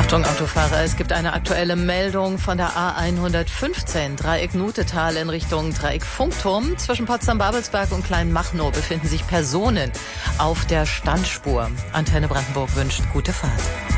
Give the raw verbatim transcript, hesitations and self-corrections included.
Achtung Autofahrer, es gibt eine aktuelle Meldung von der A hundertfünfzehn, Dreieck Nutetal in Richtung Dreieck Funkturm. Zwischen Potsdam-Babelsberg und Kleinmachnow befinden sich Personen auf der Standspur. Antenne Brandenburg wünscht gute Fahrt.